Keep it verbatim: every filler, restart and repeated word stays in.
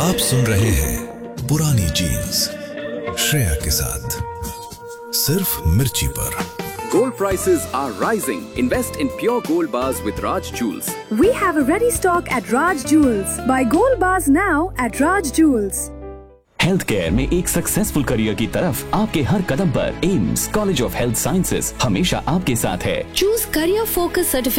आप सुन रहे हैं पुरानी जीन्स श्रेया के साथ सिर्फ मिर्ची पर। Gold prices are rising. Invest in pure gold bars with Raj Jewels. We have a ready stock at Raj Jewels. Buy gold bars now at Raj Jewels. Health care में एक सक्सेसफुल करियर की तरफ आपके हर कदम पर AIIMS college of health sciences हमेशा आपके साथ है। Choose career focus certificate